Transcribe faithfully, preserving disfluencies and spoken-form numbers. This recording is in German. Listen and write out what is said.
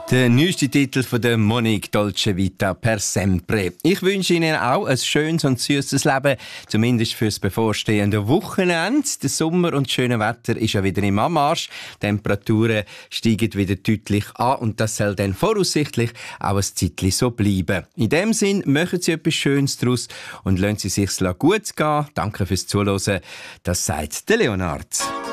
Der neueste Titel von der Monique Dolce Vita per sempre. Ich wünsche Ihnen auch ein schönes und süßes Leben, zumindest fürs bevorstehende Wochenende. Der Sommer und das schöne Wetter ist ja wieder im Anmarsch. Die Temperaturen steigen wieder deutlich an und das soll dann voraussichtlich auch ein Zeitchen so bleiben. In dem Sinn, machen Sie etwas Schönes daraus und lassen Sie es sich gut gehen. Danke fürs Zuhören. Das sagt der Leonard.